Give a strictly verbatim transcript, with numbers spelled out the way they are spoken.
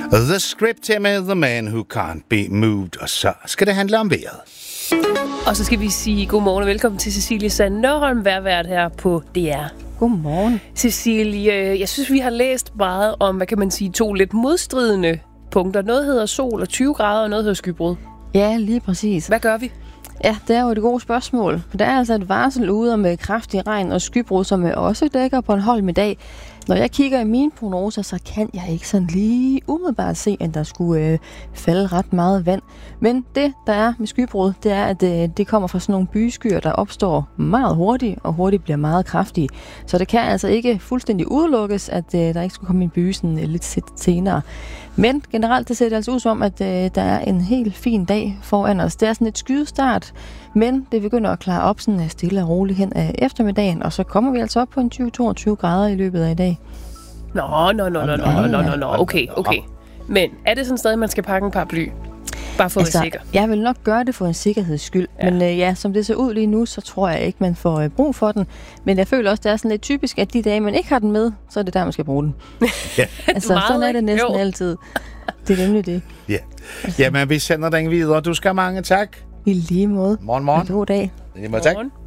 The Script med The Man Who Can't Be Moved. Og så skal det handle om vejret. Og så skal vi sige godmorgen og velkommen til Cecilie Sand Nørholm, værvært her på D R. Godmorgen. Cecilie, jeg synes, vi har læst meget om, hvad kan man sige, to lidt modstridende punkter. Noget hedder sol og tyve grader, og noget hedder skybrud. Ja, lige præcis. Hvad gør vi? Ja, det er jo et godt spørgsmål. Der er altså et varsel ude om kraftig regn og skybrud, som også dækker på en Bornholm i dag. Når jeg kigger i mine prognoser, så kan jeg ikke sådan lige umiddelbart se, at der skulle øh, falde ret meget vand. Men det, der er med skybrud, det er, at øh, det kommer fra sådan nogle byskyer, der opstår meget hurtigt, og hurtigt bliver meget kraftige. Så det kan altså ikke fuldstændig udelukkes, at øh, der ikke skulle komme en by sådan, øh, lidt senere. Men generelt, det ser det altså ud som, at øh, der er en helt fin dag foran os. Det er sådan et skydestart, men det begynder at klare op sådan stille og roligt hen af eftermiddagen, og så kommer vi altså op på en tyve til toogtyve grader i løbet af i dag. Nå, nå, nå, nå, nå, nå, nå, nå, okay, okay. Men er det sådan stadig, man skal pakke en paraply? Bare for altså, at være sikker. Jeg vil nok gøre det for en sikkerheds skyld. Ja. Men øh, ja, som det ser ud lige nu, så tror jeg ikke, man får øh, brug for den. Men jeg føler også, det er sådan lidt typisk, at de dage, man ikke har den med, så er det der, man skal bruge den. Ja. altså, meget, sådan er det næsten jo. altid. Det er nemlig det. Ja. Jamen, vi sender den videre. Du skal have mange tak. I lige måde. Morgen, morgen. Og god dag. I lige måde, tak. Morgen.